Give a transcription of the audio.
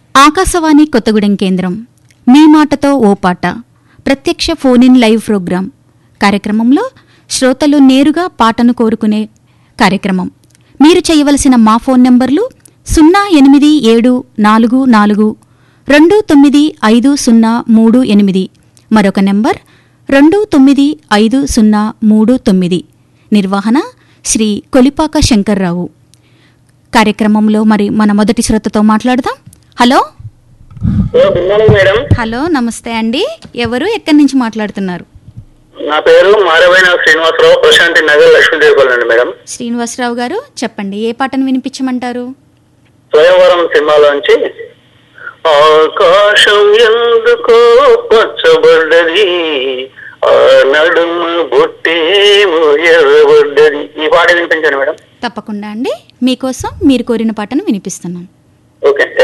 ఆకాశవాణి కొత్తగూడెం కేంద్రం మీ మాటతో ఓ పాట ప్రత్యక్ష ఫోన్ ఇన్ లైవ్ ప్రోగ్రాం కార్యక్రమంలో శ్రోతలు నేరుగా పాటను కోరుకునే కార్యక్రమం. మీరు చేయవలసిన మా ఫోన్ నంబర్లు 08744295038, మరొక నంబర్ 295039. నిర్వహణ శ్రీ కొలిపాక శంకర్రావు. కార్యక్రమంలో మన మొదటి శ్రోతతో మాట్లాడదాం. Hello madam. హలో, నమస్తే అండి. ఎవరు, ఎక్కడి నుంచి మాట్లాడుతున్నారు? నా పేరు మారవైన శ్రీనివాసరావు, ప్రశాంతి నగర్, లక్ష్మీదేవిపల్లి అండి మేడం. శ్రీనివాసరావు గారు, చెప్పండి, ఏ పాటను వినిపించమంటారు? స్వయంవరం సినిమాలోంచి ఆకాశం ఎందుకో పచ్చబడ్డది, ఆ నడుమ బొట్టేమో ఎర్రబడ్డది, ఈ పాట వినిపించండి మేడం. తప్పకుండా అండి, మీకోసం మీరు కోరిన పాటను వినిపిస్తున్నాం. ఓకే.